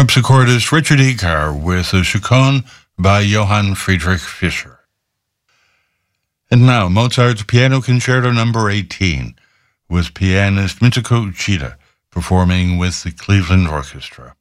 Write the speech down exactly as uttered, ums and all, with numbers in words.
Harpsichordist Richard Ecar with a Chaconne by Johann Friedrich Fischer. And now, Mozart's Piano Concerto number eighteen, with pianist Mitsuko Uchida performing with the Cleveland Orchestra.